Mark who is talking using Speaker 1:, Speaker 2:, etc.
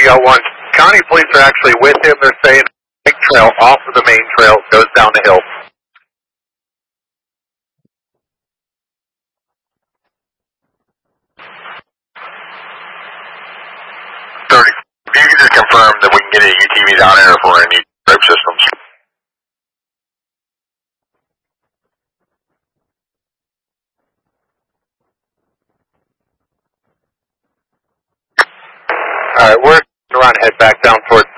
Speaker 1: got one. County police are actually with him. They're saying the trail off of the main trail goes down the hill. 30. If you can just confirm that we can get a UTV down there if we're in any rope systems. Alright, we're going to head back down towards